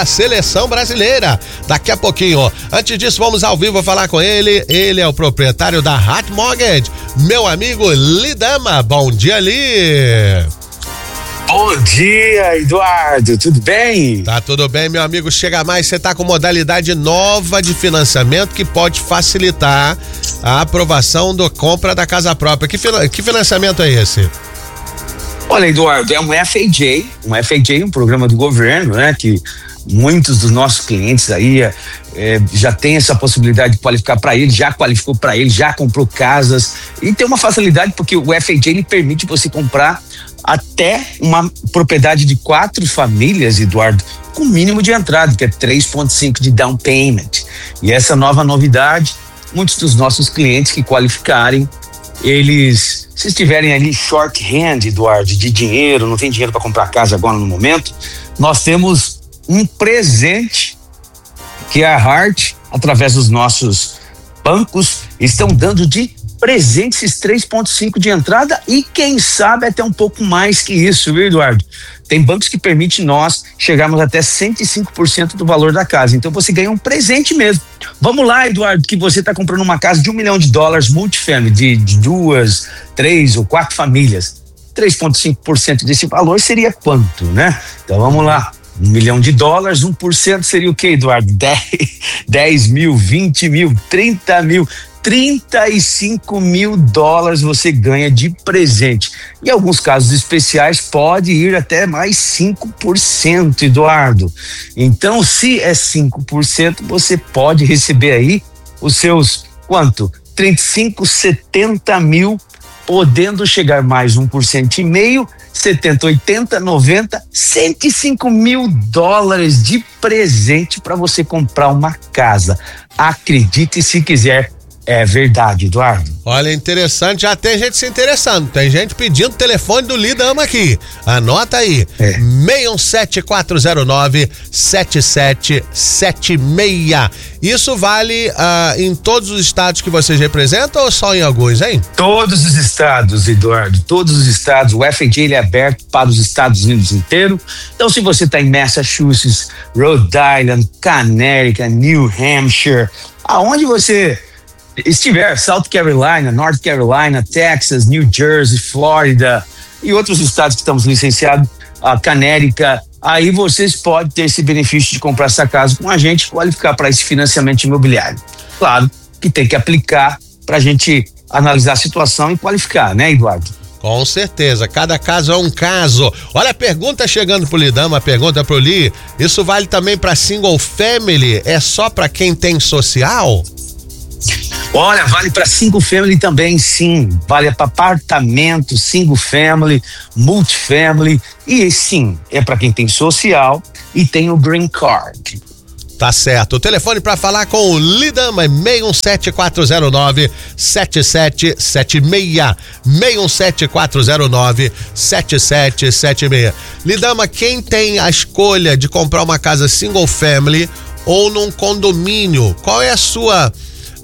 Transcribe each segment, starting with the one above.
A seleção brasileira, daqui a pouquinho. Antes disso, vamos ao vivo falar com ele. Ele é o proprietário da Hot Mortgage, meu amigo Lidama. Bom dia, Li. Bom dia, Eduardo, tudo bem? Tá tudo bem, meu amigo. Chega mais, você tá com modalidade nova de financiamento que pode facilitar a aprovação da compra da casa própria. Que financiamento é esse? Olha, Eduardo, é um FHA, um programa do governo, né, que muitos dos nossos clientes aí já tem essa possibilidade de qualificar para ele, já qualificou para ele, já comprou casas e tem uma facilidade porque o FHA ele permite você comprar até uma propriedade de 4 famílias, Eduardo, com mínimo de entrada, que é 3,5 de down payment. E essa nova novidade, muitos dos nossos clientes que qualificarem, eles, se estiverem ali short hand, Eduardo, de dinheiro, não tem dinheiro para comprar casa agora no momento, nós temos um presente que a Heart, através dos nossos bancos, estão dando de presente esses 3,5 de entrada e quem sabe até um pouco mais que isso, viu, Eduardo? Tem bancos que permitem nós chegarmos até 105% do valor da casa. Então você ganha um presente mesmo. Vamos lá, Eduardo, que você está comprando uma casa de $1 milhão multifamily, de 2, 3 ou 4 famílias. 3,5% desse valor seria quanto, né? Então vamos lá. $1 milhão, 1% seria o quê, Eduardo? 10 mil, 20 mil, 30 mil, $35 mil você ganha de presente. Em alguns casos especiais pode ir até mais 5%, Eduardo. Então, se é 5%, você pode receber aí os seus, quanto? 35, 70 mil, podendo chegar mais 1,5%, 70, 80, 90, $105 mil de presente para você comprar uma casa. Acredite se quiser. É verdade, Eduardo. Olha, interessante, já tem gente se interessando, tem gente pedindo o telefone do Lidama aqui. Anota aí, 617-409-7776. Isso vale em todos os estados que vocês representam ou só em alguns, hein? Todos os estados, Eduardo, todos os estados. O FHA ele é aberto para os Estados Unidos inteiro. Então, se você está em Massachusetts, Rhode Island, Connecticut, New Hampshire, aonde você estiver, South Carolina, North Carolina, Texas, New Jersey, Flórida e outros estados que estamos licenciados, a Connecticut, aí vocês podem ter esse benefício de comprar essa casa com a gente e qualificar para esse financiamento imobiliário. Claro que tem que aplicar para a gente analisar a situação e qualificar, né, Eduardo? Com certeza, cada caso é um caso. Olha a pergunta chegando pro Lidama, a pergunta pro Li, isso vale também para single family? É só para quem tem social? Olha, vale para single family também, sim. Vale para apartamento, single family, multifamily. E sim, é para quem tem social e tem o green card. Tá certo. O telefone para falar com o Lidama é 617-409-7776. 617-409-7776. Lidama, quem tem a escolha de comprar uma casa single family ou num condomínio, qual é a sua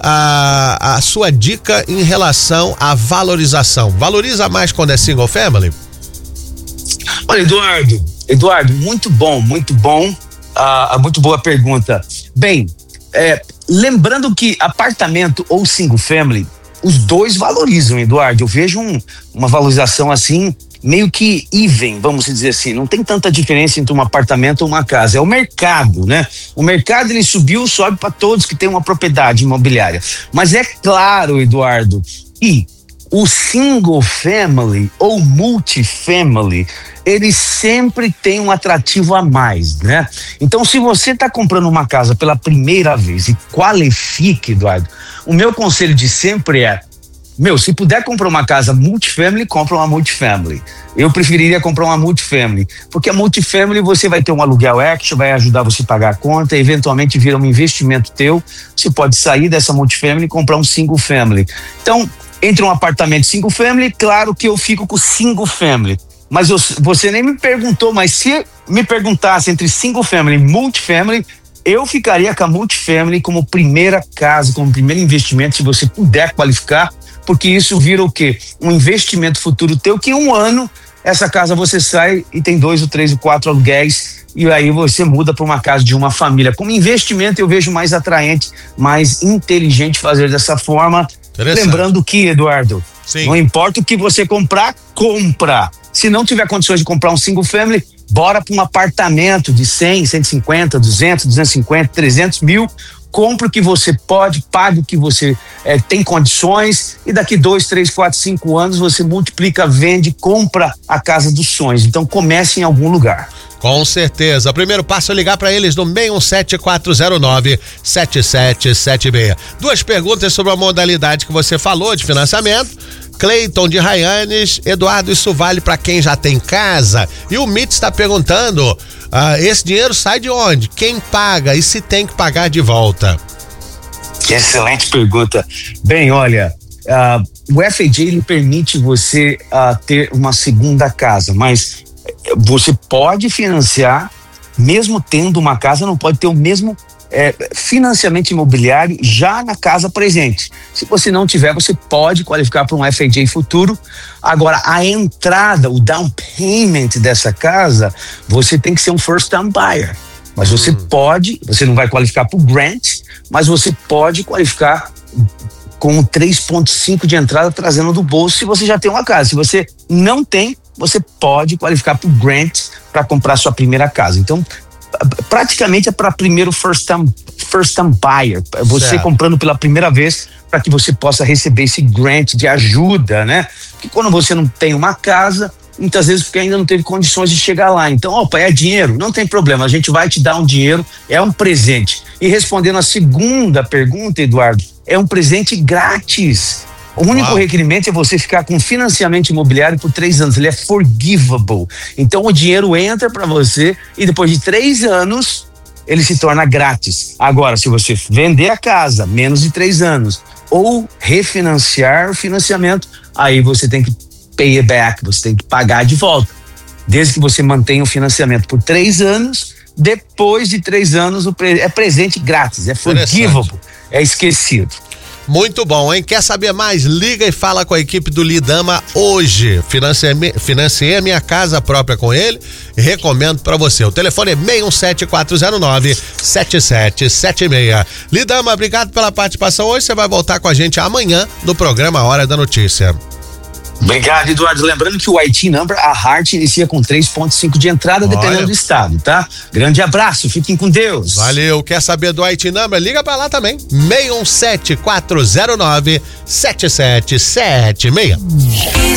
dica em relação à valorização? Valoriza mais quando é single family? Olha, Eduardo, muito bom, muito boa pergunta. Bem, lembrando que apartamento ou single family, os dois valorizam, Eduardo. Eu vejo uma valorização assim, meio que even, vamos dizer assim, não tem tanta diferença entre um apartamento ou uma casa, é o mercado, né? O mercado ele sobe para todos que têm uma propriedade imobiliária, mas é claro, Eduardo, que o single family ou multifamily, ele sempre tem um atrativo a mais, né? Então, se você está comprando uma casa pela primeira vez e qualifique, Eduardo, o meu conselho de sempre é, se puder comprar uma casa multifamily, compra uma multifamily. Eu preferiria comprar uma multifamily, porque a multifamily você vai ter um aluguel extra, vai ajudar você a pagar a conta, eventualmente vira um investimento teu, você pode sair dessa multifamily e comprar um single family. Então, entre um apartamento single family, claro que eu fico com single family. Mas você nem me perguntou, mas se me perguntasse entre single family e multifamily, eu ficaria com a multifamily como primeira casa, como primeiro investimento, se você puder qualificar, porque isso vira o quê? Um investimento futuro teu, que em um ano essa casa você sai e tem 2 ou 3 ou 4 aluguéis e aí você muda para uma casa de uma família. Como investimento, eu vejo mais atraente, mais inteligente fazer dessa forma. Lembrando que, Eduardo, sim, não importa o que você compra. Se não tiver condições de comprar um single family, bora para um apartamento de 100, 150, 200, 250, 300 mil. Compre o que você pode, pague o que você tem condições, e daqui 2, 3, 4, 5 anos você multiplica, vende, compra a casa dos sonhos. Então comece em algum lugar. Com certeza. O primeiro passo é ligar para eles no 617-409-7776. 2 perguntas sobre a modalidade que você falou de financiamento. Cleiton de Raianes, Eduardo, isso vale para quem já tem casa? E o Mitch está perguntando, esse dinheiro sai de onde? Quem paga e se tem que pagar de volta? Excelente pergunta. Bem, olha, o FHA ele permite você ter uma segunda casa, mas você pode financiar, mesmo tendo uma casa, não pode ter o mesmo financiamento imobiliário já na casa presente. Se você não tiver, você pode qualificar para um FHA futuro. Agora, a entrada, o down payment dessa casa, você tem que ser um first time buyer. Mas você não vai qualificar para o grant, mas você pode qualificar com 3,5 de entrada trazendo do bolso se você já tem uma casa. Se você não tem, você pode qualificar para o grant para comprar sua primeira casa. Então, praticamente é para primeiro first time buyer, você certo, comprando pela primeira vez, para que você possa receber esse grant de ajuda, né? Porque quando você não tem uma casa, muitas vezes porque ainda não teve condições de chegar lá. Então, é dinheiro, não tem problema, a gente vai te dar um dinheiro, é um presente. E respondendo a segunda pergunta, Eduardo, é um presente grátis. O único requerimento é você ficar com financiamento imobiliário por 3 anos. Ele é forgivable. Então o dinheiro entra para você e depois de 3 anos ele se torna grátis. Agora, se você vender a casa menos de 3 anos ou refinanciar o financiamento, aí você tem que pay it back, você tem que pagar de volta. Desde que você mantenha o financiamento por 3 anos, depois de 3 anos é presente grátis, é forgivable, é esquecido. Muito bom, hein? Quer saber mais? Liga e fala com a equipe do Lidama hoje. Financiei a minha casa própria com ele e recomendo pra você. O telefone é 617-409-7776. Lidama, obrigado pela participação hoje. Você vai voltar com a gente amanhã no programa Hora da Notícia. Obrigado, Eduardo. Lembrando que o IT Number, a Heart, inicia com 3,5 de entrada, dependendo do estado, tá? Grande abraço, fiquem com Deus. Valeu. Quer saber do IT Number? Liga pra lá também. 617-409-7776.